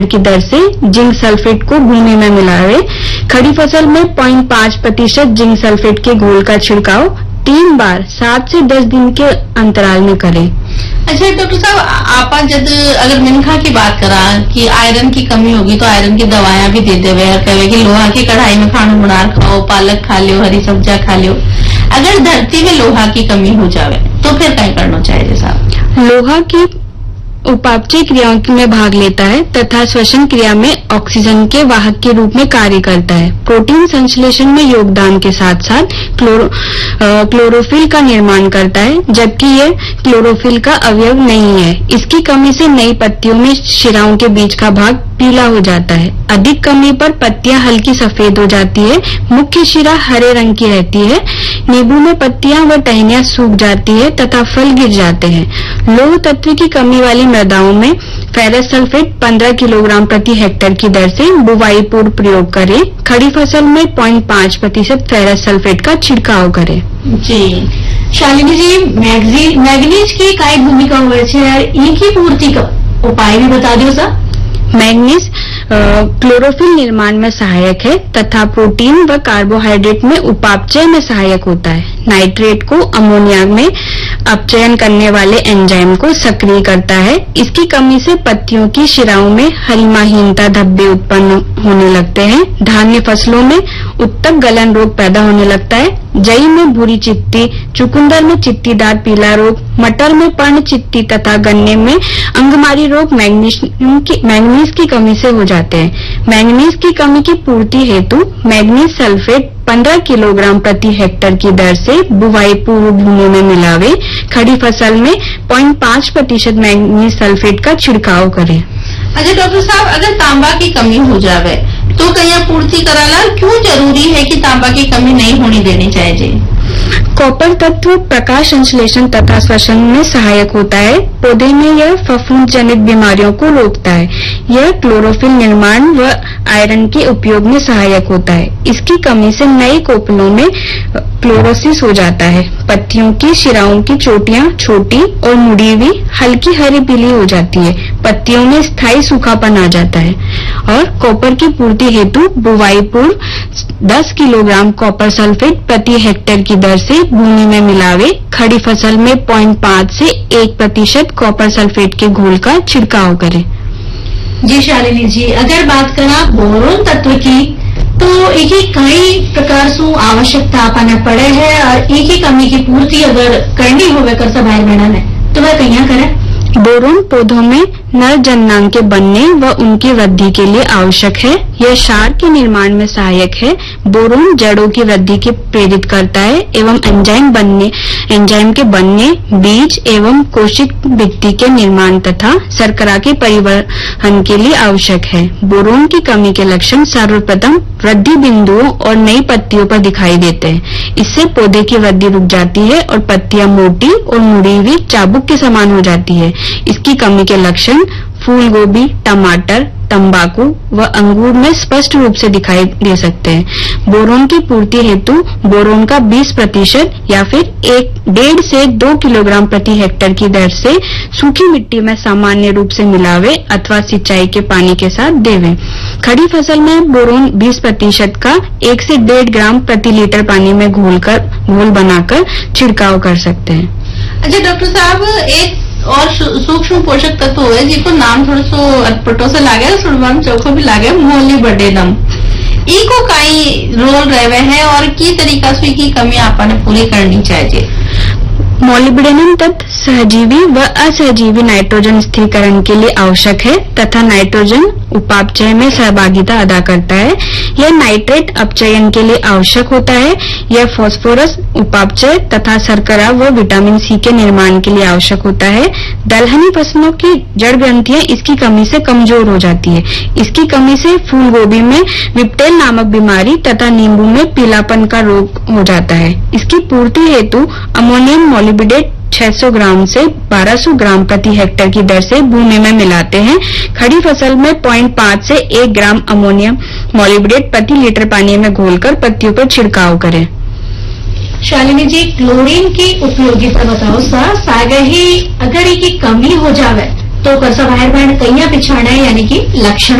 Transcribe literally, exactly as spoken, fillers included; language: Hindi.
की दर से जिंक सल्फेट को भूमि में मिलावे। खड़ी फसल में पॉइंट पांच प्रतिशत जिंक सल्फेट के घोल का छिड़काव तीन बार सात से दस दिन के अंतराल में करें। अच्छा डॉक्टर साहब, आप जब अगर मिनखा की बात करा कि आयरन की कमी होगी तो आयरन की दवाइयां भी दे देवे कहे कि लोहा की कढ़ाई में खाना बनार खाओ, पालक खा लियो, हरी सब्जियां खा लियो। अगर धरती में लोहा की कमी हो जावे तो फिर कहीं करना चाहिए साहब? लोहा की उपापचय क्रियाओं में भाग लेता है तथा श्वसन क्रिया में ऑक्सीजन के वाहक के रूप में कार्य करता है। प्रोटीन संश्लेषण में योगदान के साथ साथ क्लोरो, क्लोरोफिल का निर्माण करता है, जबकि यह क्लोरोफिल का अवयव नहीं है। इसकी कमी से नई पत्तियों में शिराओं के बीच का भाग पीला हो जाता है। अधिक कमी पर पत्तियां हल्की सफेद हो जाती है। मुख्य शिरा हरे रंग की रहती है। नींबू में पत्तियां व टहनियां सूख जाती है तथा फल गिर जाते हैं। लौह तत्व की कमी वाली मृदाओं में फेरस सल्फेट पंद्रह किलोग्राम प्रति हेक्टेयर की दर से बुवाई पूर्व प्रयोग करें। खड़ी फसल में पॉइंट पांच प्रतिशत फेरस सल्फेट का छिड़काव करें। जी शालिनी जी, मैग्नीज की काय भूमिका हुए की पूर्ति का उपाय भी बता दियो सर। मैग्नीज क्लोरोफिल निर्माण में सहायक है तथा प्रोटीन व कार्बोहाइड्रेट में उपापचय में सहायक होता है। नाइट्रेट को अमोनिया में अपचयन करने वाले एंजाइम को सक्रिय करता है। इसकी कमी से पत्तियों की शिराओं में हरिमाहीनता, धब्बे उत्पन्न होने लगते हैं। धान्य फसलों में उत्तक गलन रोग पैदा होने लगता है। जई में भूरी चित्ती, चुकंदर में चित्तीदार पीला रोग, मटर में पर्ण चित्ती तथा गन्ने में अंगमारी रोग मैग्नीज की, मैग्नीज की कमी से हो जाते हैं। मैग्नीज की कमी की पूर्ति हेतु मैग्नीज सल्फेट पंद्रह किलोग्राम प्रति हेक्टेयर की दर से बुवाई पूर्व भूमि में मिलावे। खड़ी फसल में पॉइंट पांच प्रतिशत मैग्नीज सल्फेट का छिड़काव करें। अच्छा डॉक्टर साहब, अगर तांबा की कमी हो जावे तो कहीं पूर्ति कराना क्यों जरूरी है कि तांबा की कमी नहीं होनी देनी चाहिए? कॉपर तत्व प्रकाश संश्लेषण तथा श्वसन में सहायक होता है। पौधे में यह फफूंद जनित बीमारियों को रोकता है। यह क्लोरोफिल निर्माण व आयरन के उपयोग में सहायक होता है। इसकी कमी से नए कोपलों में क्लोरोसिस हो जाता है। पत्तियों की शिराओं की चोटियां छोटी और मुड़ी हुई हल्की हरी पीली हो जाती है। पत्तियों में स्थायी सूखापन आ जाता है। और कॉपर की पूर्ति हेतु बुवाई पूर्व दस किलोग्राम कॉपर सल्फेट प्रति हेक्टेयर की दर से भूमि में मिलावे। खड़ी फसल में पॉइंट पांच से एक प्रतिशत कॉपर सल्फेट के घोल का छिड़काव करें। जी शालिनी जी, अगर बात करा बोरोन तत्व की तो एक ही कई प्रकार से आवश्यकता पाना पड़े है और एक ही कमी की पूर्ति अगर करनी हो कर भाई बहना है तो वह कहीं करें। बोरोन पौधों में नर जननांग के बनने व उनकी वृद्धि के लिए आवश्यक है। यह क्षार के निर्माण में सहायक है। बोरोन जड़ों की वृद्धि के प्रेरित करता है एवं एंजाइम बनने एंजाइम के बनने, बीज एवं कोशिक भित्ति के निर्माण तथा शर्करा के परिवहन के लिए आवश्यक है। बोरोन की कमी के लक्षण सर्वप्रथम वृद्धि बिंदुओं और नई पत्तियों पर दिखाई देते हैं। इससे पौधे की वृद्धि रुक जाती है और पत्तियां मोटी और मुड़ी हुई चाबुक के समान हो जाती है। इसकी कमी के लक्षण फूल गोभी, टमाटर, तंबाकू व अंगूर में स्पष्ट रूप से दिखाई दे सकते हैं। बोरोन की पूर्ति हेतु बोरोन का बीस प्रतिशत या फिर एक डेढ़ से दो किलोग्राम प्रति हेक्टेयर की दर से सूखी मिट्टी में सामान्य रूप से मिलावे अथवा सिंचाई के पानी के साथ देवे। खड़ी फसल में बोरोन बीस प्रतिशत का एक से डेढ़ ग्राम प्रति लीटर पानी में घोलकर घोल बनाकर छिड़काव कर सकते हैं। अच्छा डॉक्टर साहब, एक और सूक्ष्म पोषक तत्व है जिसको नाम थोड़ा सो अटपटो से लागे, सुनवान चौको भी लागे, मोलिब्डेनम। इको काई रोल रहे हैं और की तरीका से की कमी आपने पूरी करनी चाहिए? मोलिब्डेनम तत्व सहजीवी व असहजीवी नाइट्रोजन स्थिरीकरण के लिए आवश्यक है तथा नाइट्रोजन उपापचय में सहभागिता अदा करता है। यह नाइट्रेट अपचयन के लिए आवश्यक होता है। यह फास्फोरस उपापचय तथा शर्करा व विटामिन सी के निर्माण के लिए आवश्यक होता है। दलहनी फसलों की जड़ ग्रंथियां इसकी कमी से कमजोर हो जाती है। इसकी कमी से फूल गोभी में विप्टेल नामक बीमारी तथा नींबू में पीलापन का रोग हो जाता है। इसकी पूर्ति हेतु अमोनियम मोलिब्डेट छह सौ ग्राम से बारह सौ ग्राम प्रति हेक्टेयर की दर से भूमि में मिलाते हैं। खड़ी फसल में पॉइंट पांच से एक ग्राम अमोनियम मोलिब्डेट प्रति लीटर पानी में घोलकर पत्तियों पर छिड़काव करें। शालिनी जी, क्लोरीन की उपयोगिता बताओ सर। सागे ही अगर इसकी कमी हो जावे तो कर्सा बाहेर बाहेर कैया पिछाड़ा यानी कि लक्षण